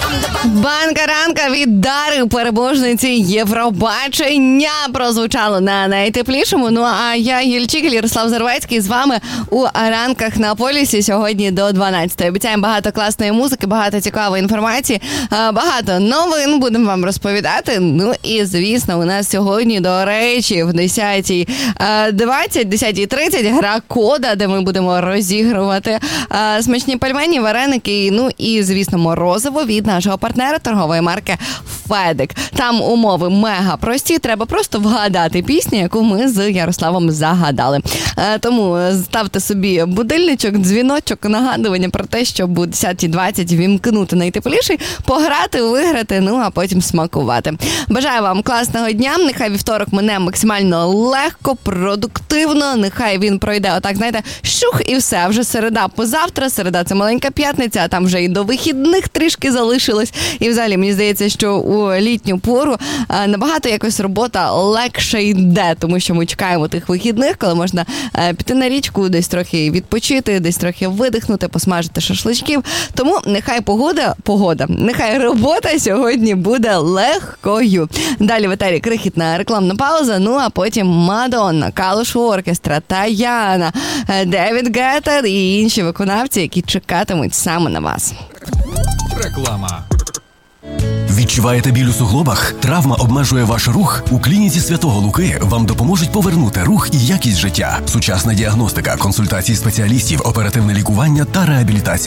Банка-ранка від Дари, переможниці Євробачення, прозвучало на найтеплішому. Ну а я, Єльчик, Ярослав Зарвецький, з вами у ранках на полюсі сьогодні до 12-ї. Обіцяємо багато класної музики, багато цікавої інформації, багато новин будемо вам розповідати. Ну і, звісно, у нас сьогодні, до речі, в 10:20, 10:30 гра кода, де ми будемо розігрувати смачні пельмені, вареники, ну і, звісно, морозиво від нашого партнера торгової марки Федик. Там умови мега прості, треба просто вгадати пісню, яку ми з Ярославом загадали. Тому ставте собі будильничок, дзвіночок, нагадування про те, щоб у 10:20 вімкнути найтепліший, пограти, виграти, ну а потім смакувати. Бажаю вам класного дня, нехай вівторок мине максимально легко, продуктивно, нехай він пройде отак, знаєте, щух і все. А вже середа позавтра, середа це маленька п'ятниця, а там вже і до вихідних трішки залишилось. І взагалі, мені здається, що у літню пору набагато якось робота легше йде, тому що ми чекаємо тих вихідних, коли можна піти на річку, десь трохи відпочити, десь трохи видихнути, посмажити шашличків. Тому нехай погода, нехай робота сьогодні буде легкою. Далі в етері крихітна рекламна пауза, ну а потім Мадонна, Калуш Оркестра, Таяна, Девід Гетта і інші виконавці, які чекатимуть саме на вас. Реклама. Відчуваєте біль у суглобах? Травма обмежує ваш рух? У клініці Святого Луки вам допоможуть повернути рух і якість життя. Сучасна діагностика, консультації спеціалістів, оперативне лікування та реабілітація.